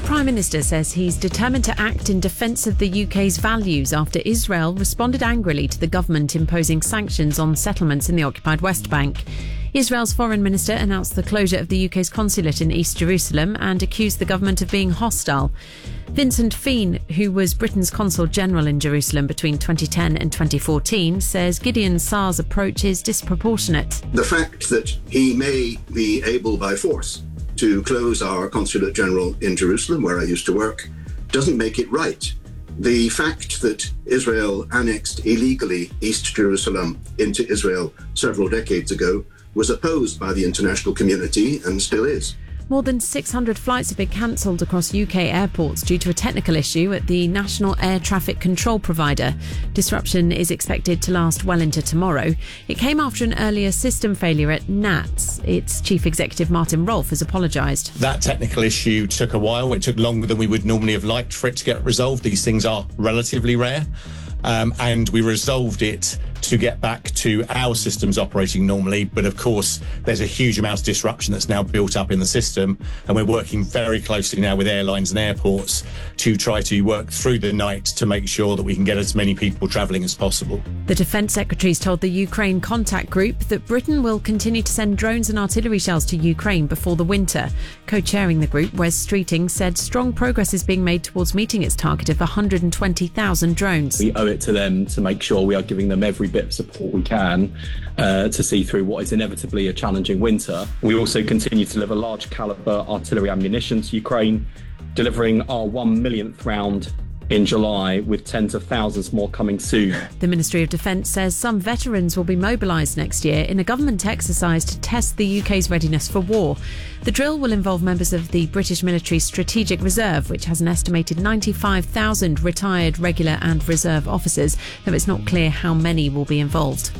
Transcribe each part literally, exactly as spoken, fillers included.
Prime Minister says he's determined to act in defence of the U K's values after Israel responded angrily to the government imposing sanctions on settlements in the occupied West Bank. Israel's foreign minister announced the closure of the U K's consulate in East Jerusalem and accused the government of being hostile. Vincent Feen, who was Britain's consul general in Jerusalem between twenty ten and twenty fourteen, says Gideon Saar's approach is disproportionate. The fact that he may be able by force to close our consulate general in Jerusalem, where I used to work, doesn't make it right. The fact that Israel annexed illegally East Jerusalem into Israel several decades ago was opposed by the international community and still is. More than six hundred flights have been cancelled across U K airports due to a technical issue at the National Air Traffic Control provider. Disruption is expected to last well into tomorrow. It came after an earlier system failure at N A T S. Its chief executive, Martin Rolfe, has apologised. That technical issue took a while. It took longer than we would normally have liked for it to get resolved. These things are relatively rare. Um, and we resolved it to get back to our systems operating normally. But of course, there's a huge amount of disruption that's now built up in the system. And we're working very closely now with airlines and airports to try to work through the night to make sure that we can get as many people travelling as possible. The Defence Secretary's told the Ukraine Contact Group that Britain will continue to send drones and artillery shells to Ukraine before the winter. Co-chairing the group, Wes Streeting, said strong progress is being made towards meeting its target of one hundred twenty thousand drones. We owe it to them to make sure we are giving them every bit of support we can uh, to see through what is inevitably a challenging winter. We also continue to deliver large calibre artillery ammunition to Ukraine, delivering our one millionth round in July, with tens of thousands more coming soon. The Ministry of Defence says some veterans will be mobilised next year in a government exercise to test the U K's readiness for war. The drill will involve members of the British Military Strategic Reserve, which has an estimated ninety-five thousand retired regular and reserve officers, though it's not clear how many will be involved.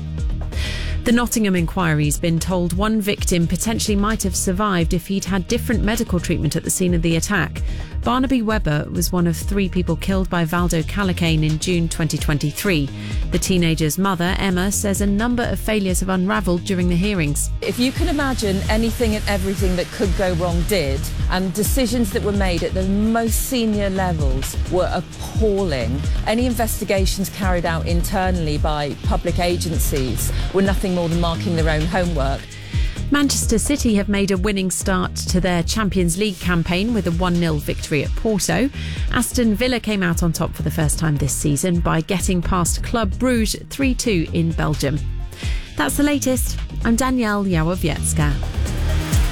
The Nottingham inquiry's been told one victim potentially might have survived if he'd had different medical treatment at the scene of the attack. Barnaby Webber was one of three people killed by Valdo Calacane in June twenty twenty-three. The teenager's mother, Emma, says a number of failures have unravelled during the hearings. If you can imagine anything and everything that could go wrong did, and decisions that were made at the most senior levels were appalling. Any investigations carried out internally by public agencies were nothing more than marking their own homework. Manchester City have made a winning start to their Champions League campaign with a one nil victory at Porto. Aston Villa came out on top for the first time this season by getting past Club Bruges three two in Belgium. That's the latest. I'm Danielle Yawowiecka.